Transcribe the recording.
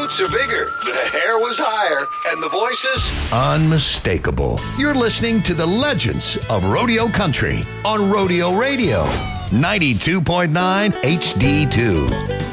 boots are bigger, the hair was higher, and the voices unmistakable. You're listening to the legends of Rodeo Country on Rodeo Radio, 92.9 HD2.